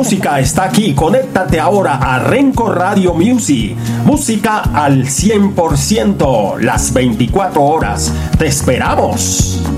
música está aquí. Conéctate ahora a Renco Radio Music. Música al 100%, las 24 horas. ¡Te esperamos!